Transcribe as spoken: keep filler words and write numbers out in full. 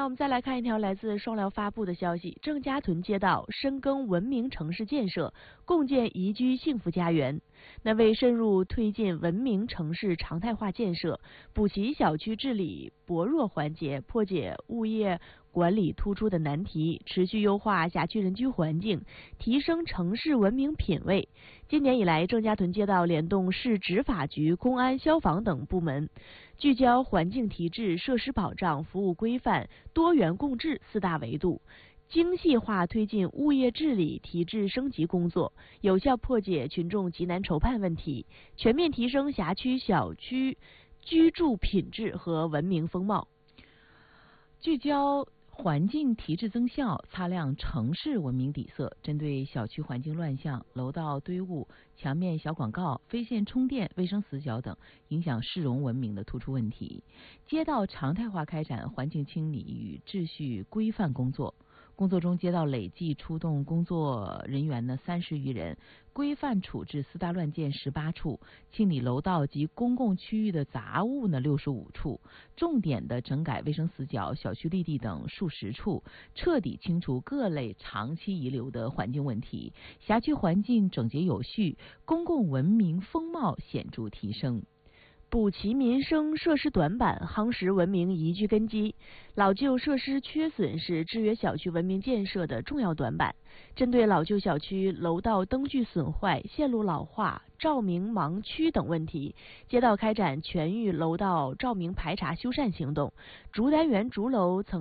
我们再来看一条来自双辽发布的消息：郑家屯街道深耕文明城市建设，共建宜居幸福家园。那为深入推进文明城市常态化建设，补齐小区治理薄弱环节，破解物业管理突出的难题，持续优化辖区人居环境，提升城市文明品位。今年以来，郑家屯街道联动市执法局、公安、消防等部门，聚焦环境提质、设施保障、服务规范、多元共治四大维度，精细化推进物业治理提质升级工作，有效破解群众急难愁盼问题，全面提升辖区小区居住品质和文明风貌。 聚焦环境提质增效，擦亮城市文明底色。针对小区环境乱象、楼道堆物、墙面小广告、非线充电、卫生死角等影响市容文明的突出问题，街道常态化开展环境清理与秩序规范工作。工作中，街道累计出动工作人员呢三十余人，规范处置私搭乱建十八处，清理楼道及公共区域的杂物呢六十五处，重点的整改卫生死角、小区绿地等数十处，彻底清除各类长期遗留的环境问题，辖区环境整洁有序，公共文明风貌显著提升。 补齐民生设施短板，夯实文明宜居根基。老旧设施缺损是制约小区文明建设的重要短板。针对老旧小区楼道灯具损坏、线路老化、照明盲区等问题，街道开展全域楼道照明排查修缮行动，逐单元逐楼层